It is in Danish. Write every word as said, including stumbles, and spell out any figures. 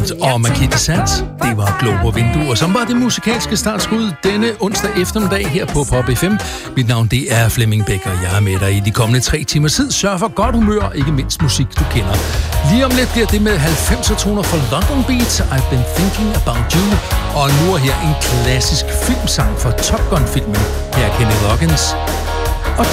Beat og Makita Sat. Det var Glow på vinduer, som var det musikalske startskud denne onsdag eftermiddag her på Pop F M. Mit navn det er Flemming Bæk, og jeg er med dig i de kommende tre timer tid. Sørg for godt humør og ikke mindst musik, du kender. Lige om lidt bliver det med halvfemser toner for London Beat, I've Been Thinking About You. Og nu er her en klassisk filmsang fra Top Gun-filmen. Her er Kenny Loggins.